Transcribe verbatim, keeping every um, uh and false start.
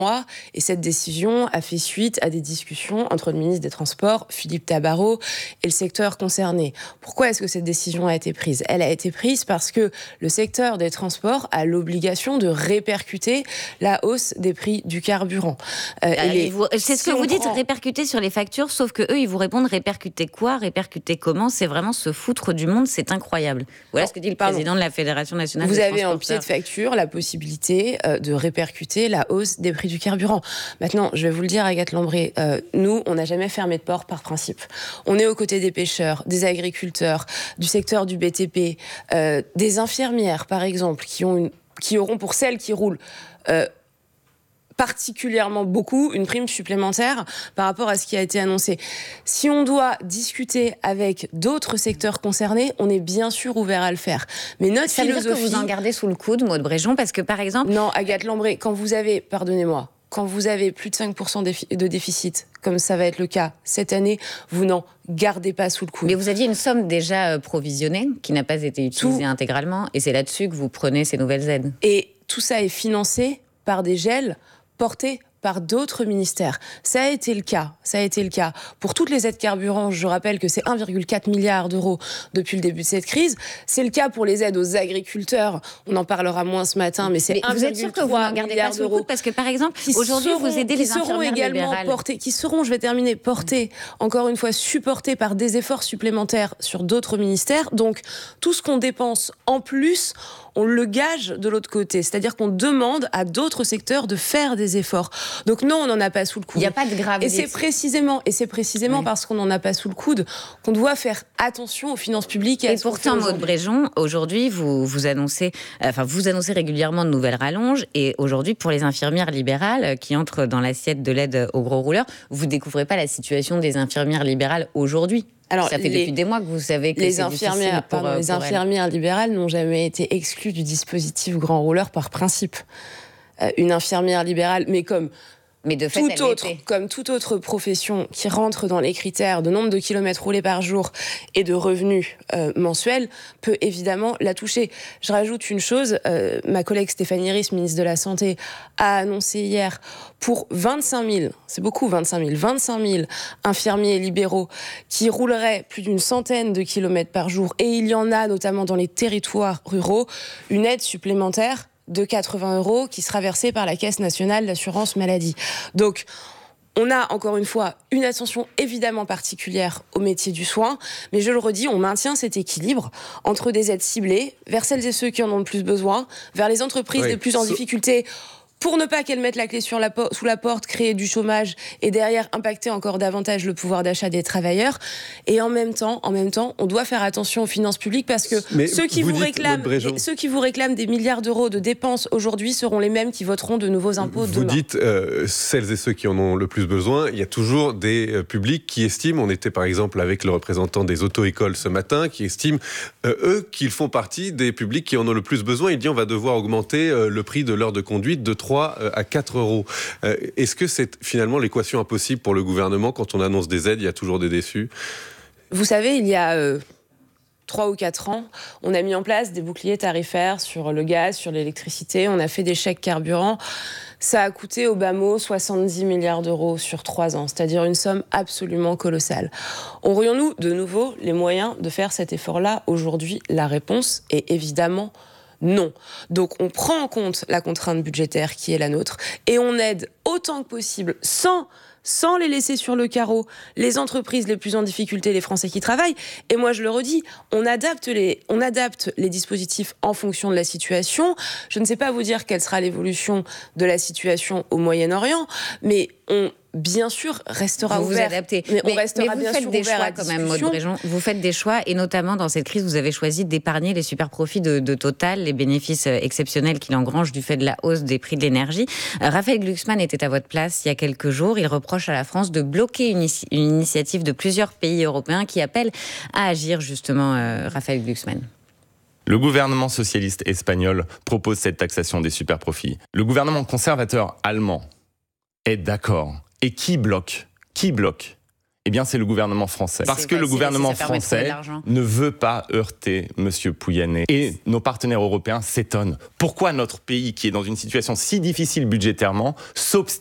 mois, et cette décision a fait suite à des discussions entre le ministre des Transports, Philippe Tabarot, et le secteur concerné. Pourquoi est-ce que cette décision a été prise ? Elle a été prise parce que le secteur des transports a l'obligation de répercuter la hausse des prix du carburant. Euh, les... vous... C'est ce si que vous dites, prend... répercuter sur les factures, sauf que eux, ils vous répondent répercuter quoi ? Répercuter comment ? C'est vraiment se foutre du monde, c'est incroyable. Voilà non, ce que dit le pardon. président de la Fédération nationale vous des transporteurs. Vous avez en pied de facture la possibilité euh, de répercuter la hausse des prix du carburant. Maintenant, je vais vous le dire, Agathe Lambré, euh, nous, on n'a jamais fermé de port par principe. On est aux côtés des pêcheurs, des agriculteurs, du secteur du B T P, euh, des infirmières, par exemple, qui, ont une, qui auront, pour celles qui roulent, euh, particulièrement beaucoup, une prime supplémentaire par rapport à ce qui a été annoncé. Si on doit discuter avec d'autres secteurs concernés, on est bien sûr ouvert à le faire. Mais notre Ça philosophie... veut dire que vous en gardez sous le coude, Maud Bréjon, parce que par exemple... Non, Agathe Lambré, quand vous avez, pardonnez-moi, quand vous avez plus de cinq pour cent de déficit, comme ça va être le cas cette année, vous n'en gardez pas sous le coude. Mais vous aviez une somme déjà provisionnée qui n'a pas été utilisée tout... intégralement, et c'est là-dessus que vous prenez ces nouvelles aides. Et tout ça est financé par des gels portés par d'autres ministères. Ça a été le cas. Ça a été le cas. Pour toutes les aides carburant, je rappelle que c'est un virgule quatre milliard d'euros depuis le début de cette crise. C'est le cas pour les aides aux agriculteurs. On en parlera moins ce matin, mais c'est un virgule trois milliard d'euros. Parce que, par exemple, aujourd'hui, vous aidez les infirmières libérales. Portés, qui seront, je vais terminer, portés, encore une fois, supportés par des efforts supplémentaires sur d'autres ministères. Donc, tout ce qu'on dépense en plus, on le gage de l'autre côté. C'est-à-dire qu'on demande à d'autres secteurs de faire des efforts. Donc non, on n'en a pas sous le coude. Il n'y a pas de gravité. Et c'est précisément, et c'est précisément oui. parce qu'on n'en a pas sous le coude qu'on doit faire attention aux finances publiques. Et, et à ce pourtant, Maud Bréjon, aujourd'hui, vous, vous, annoncez, enfin, vous annoncez régulièrement de nouvelles rallonges. Et aujourd'hui, pour les infirmières libérales qui entrent dans l'assiette de l'aide aux gros rouleurs, vous ne découvrez pas la situation des infirmières libérales aujourd'hui. Alors, ça fait les, depuis des mois que vous savez que les c'est infirmières, pour, pardon, pour les infirmières elles. libérales n'ont jamais été exclues du dispositif grand rouleur par principe. Euh, une infirmière libérale, mais comme mais de fait, tout autre, comme toute autre profession qui rentre dans les critères de nombre de kilomètres roulés par jour et de revenus euh, mensuels, peut évidemment la toucher. Je rajoute une chose, euh, ma collègue Stéphanie Ries, ministre de la Santé, a annoncé hier pour vingt-cinq mille, c'est beaucoup vingt-cinq mille, vingt-cinq mille infirmiers libéraux qui rouleraient plus d'une centaine de kilomètres par jour, et il y en a notamment dans les territoires ruraux, une aide supplémentaire de quatre-vingts euros qui sera versée par la Caisse nationale d'assurance maladie. Donc, on a encore une fois une attention évidemment particulière au métier du soin, mais je le redis, on maintient cet équilibre entre des aides ciblées vers celles et ceux qui en ont le plus besoin, vers les entreprises oui. les plus en difficulté, pour ne pas qu'elles mettent la clé sur la po- sous la porte, créer du chômage et derrière impacter encore davantage le pouvoir d'achat des travailleurs. Et en même temps, en même temps, on doit faire attention aux finances publiques parce que Mais ceux qui vous, vous réclament, ceux qui vous réclament des milliards d'euros de dépenses aujourd'hui seront les mêmes qui voteront de nouveaux impôts vous demain. Vous dites euh, celles et ceux qui en ont le plus besoin. Il y a toujours des euh, publics qui estiment. On était par exemple avec le représentant des auto-écoles ce matin, qui estiment euh, eux qu'ils font partie des publics qui en ont le plus besoin. Il dit on va devoir augmenter euh, le prix de l'heure de conduite de trois à quatre euros. Euh, est-ce que c'est finalement l'équation impossible pour le gouvernement quand on annonce des aides, il y a toujours des déçus ? Vous savez, il y a euh, trois ou quatre ans, on a mis en place des boucliers tarifaires sur le gaz, sur l'électricité, on a fait des chèques carburant. Ça a coûté au bas mot soixante-dix milliards d'euros sur trois ans, c'est-à-dire une somme absolument colossale. Aurions-nous de nouveau les moyens de faire cet effort-là aujourd'hui ? La réponse est évidemment non. Donc on prend en compte la contrainte budgétaire qui est la nôtre et on aide autant que possible, sans, sans les laisser sur le carreau, les entreprises les plus en difficulté, les Français qui travaillent. Et moi je le redis, on adapte les, on adapte les dispositifs en fonction de la situation. Je ne sais pas vous dire quelle sera l'évolution de la situation au Moyen-Orient, mais on bien sûr, restera vous ouvert. Vous adaptez. Mais, mais on restera mais vous bien faites sûr des ouvert choix à quand même, Maud Bréjon. Vous faites des choix, et notamment dans cette crise, vous avez choisi d'épargner les super profits de, de Total, les bénéfices exceptionnels qu'il engrange du fait de la hausse des prix de l'énergie. Euh, Raphaël Glucksmann était à votre place il y a quelques jours. Il reproche à la France de bloquer une, une initiative de plusieurs pays européens qui appellent à agir, justement, euh, Raphaël Glucksmann. Le gouvernement socialiste espagnol propose cette taxation des super profits. Le gouvernement conservateur allemand est d'accord. Et qui bloque ? Qui bloque ? Eh bien, c'est le gouvernement français. Parce que le gouvernement français ne veut pas heurter M. Pouyanné. Et nos partenaires européens s'étonnent. Pourquoi notre pays, qui est dans une situation si difficile budgétairement, s'obstine